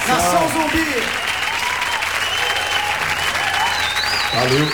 Nação Zumbi. Valeu.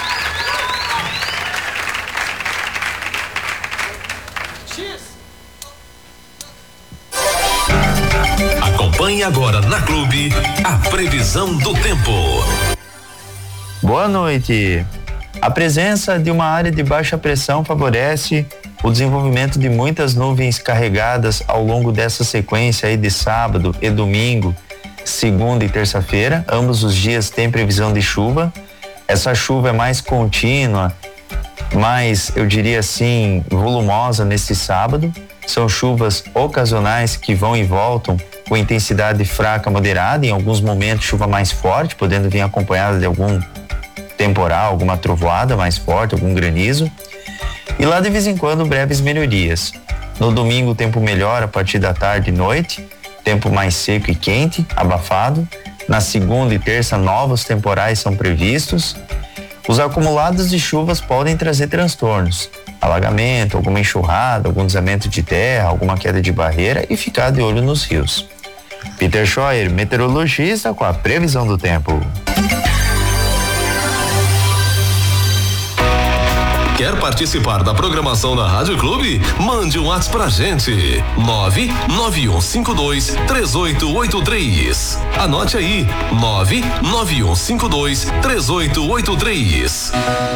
Acompanhe agora na Clube a previsão do tempo. Boa noite. A presença de uma área de baixa pressão favorece o desenvolvimento de muitas nuvens carregadas ao longo dessa sequência aí de sábado e domingo, segunda e terça-feira. Ambos os dias tem previsão de chuva. Essa chuva é mais contínua, mais, eu diria assim, volumosa nesse sábado. São chuvas ocasionais que vão e voltam com intensidade fraca moderada, em alguns momentos chuva mais forte, podendo vir acompanhada de algum temporal, alguma trovoada mais forte, algum granizo. E lá de vez em quando breves melhorias. No domingo o tempo melhora a partir da tarde e noite, tempo mais seco e quente, abafado. Na segunda e terça novos temporais são previstos. Os acumulados de chuvas podem trazer transtornos, alagamento, alguma enxurrada, algum deslizamento de terra, alguma queda de barreira e ficar de olho nos rios. Peter Scheuer, meteorologista, com a previsão do tempo. Quer participar da programação da Rádio Clube? Mande um WhatsApp pra gente. 991523883. Anote aí. 991523883.